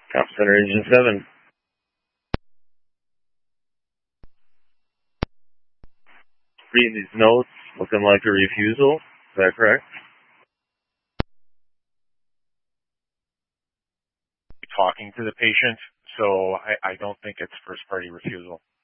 Cop Center Engine 7. Reading these notes, looking like a refusal. Is that correct? Talking to the patient, so I don't think it's first-party refusal.